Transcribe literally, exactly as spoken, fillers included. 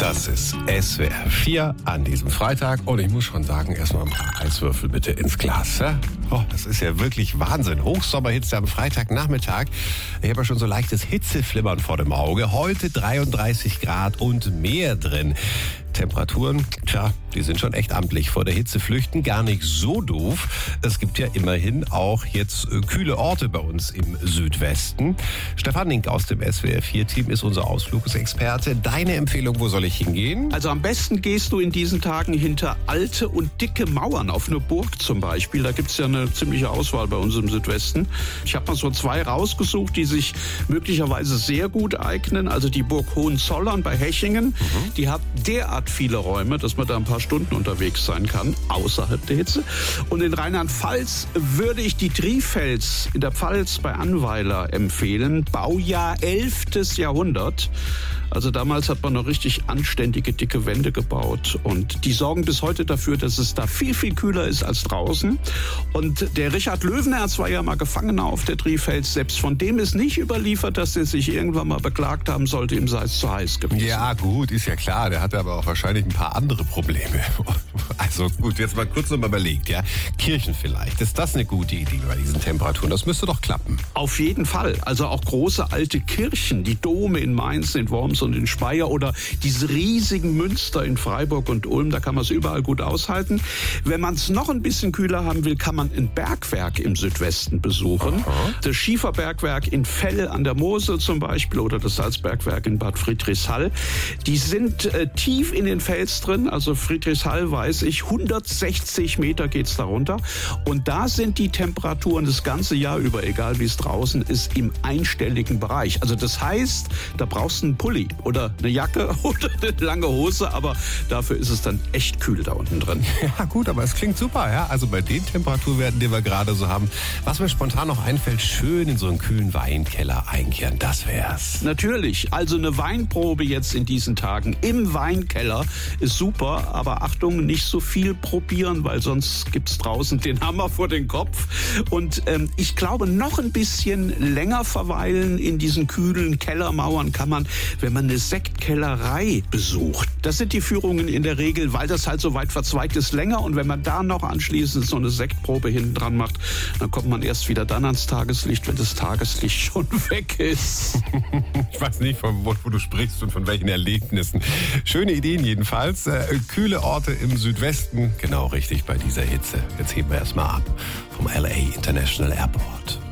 Das ist S W R vier an diesem Freitag. Und ich muss schon sagen, erstmal ein paar Eiswürfel bitte ins Glas. Ja? Oh, das ist ja wirklich Wahnsinn. Hochsommerhitze am Freitagnachmittag. Ich habe ja schon so leichtes Hitzeflimmern vor dem Auge. Heute dreiunddreißig Grad und mehr drin. Temperaturen, tja, die sind schon echt amtlich. Vor der Hitze flüchten, gar nicht so doof. Es gibt ja immerhin auch jetzt äh, kühle Orte bei uns im Südwesten. Stefan Link aus dem S W R vier Team ist unser Ausflugsexperte. Deine Empfehlung, wo soll ich hingehen? Also am besten gehst du in diesen Tagen hinter alte und dicke Mauern, auf eine Burg zum Beispiel. Da gibt es ja eine ziemliche Auswahl bei uns im Südwesten. Ich habe mal so zwei rausgesucht, die sich möglicherweise sehr gut eignen. Also die Burg Hohenzollern bei Hechingen, mhm. die hat derart viele Räume, dass man da ein paar Stunden unterwegs sein kann, außerhalb der Hitze. Und in Rheinland-Pfalz würde ich die Trifels in der Pfalz bei Annweiler empfehlen. Baujahr elftes Jahrhundert. Also damals hat man noch richtig anständige, dicke Wände gebaut. Und die sorgen bis heute dafür, dass es da viel, viel kühler ist als draußen. Und der Richard Löwenerz war ja mal Gefangener auf der Trifels. Selbst von dem ist nicht überliefert, dass er sich irgendwann mal beklagt haben sollte, ihm sei es zu heiß gewesen. Ja gut, ist ja klar. Der hatte aber auch wahrscheinlich ein paar andere Probleme. Also gut, jetzt mal kurz nochmal überlegt, ja. Kirchen vielleicht. Ist das eine gute Idee bei diesen Temperaturen? Das müsste doch klappen. Auf jeden Fall. Also auch große alte Kirchen, die Dome in Mainz, in Worms und in Speyer oder diese riesigen Münster in Freiburg und Ulm, da kann man es überall gut aushalten. Wenn man es noch ein bisschen kühler haben will, kann man ein Bergwerk im Südwesten besuchen. Aha. Das Schieferbergwerk in Fell an der Mosel zum Beispiel oder das Salzbergwerk in Bad Friedrichshall. Die sind äh, tief in den Fels drin, also Friedrichshall weiß ich, hundertsechzig Meter geht's da runter. Und da sind die Temperaturen das ganze Jahr über, egal wie es draußen ist, im einstelligen Bereich. Also das heißt, da brauchst du einen Pulli oder eine Jacke oder eine lange Hose, aber dafür ist es dann echt kühl da unten drin. Ja gut, aber es klingt super, ja. Also bei den Temperaturwerten, die wir gerade so haben, was mir spontan noch einfällt, schön in so einen kühlen Weinkeller einkehren, das wär's. Natürlich, also eine Weinprobe jetzt in diesen Tagen im Weinkeller ist super, aber Achtung, nicht so viel probieren, weil sonst gibt's draußen den Hammer vor den Kopf. Und ähm, ich glaube, noch ein bisschen länger verweilen in diesen kühlen Kellermauern kann man, wenn man eine Sektkellerei besucht. Das sind die Führungen in der Regel, weil das halt so weit verzweigt ist, länger. Und wenn man da noch anschließend so eine Sektprobe hinten dran macht, dann kommt man erst wieder dann ans Tageslicht, wenn das Tageslicht schon weg ist. Ich weiß nicht, von wo, wo du sprichst und von welchen Erlebnissen. Schöne Ideen jedenfalls. Äh, kühle Orte im Südwesten, genau richtig bei dieser Hitze. Jetzt heben wir erstmal ab vom L A International Airport.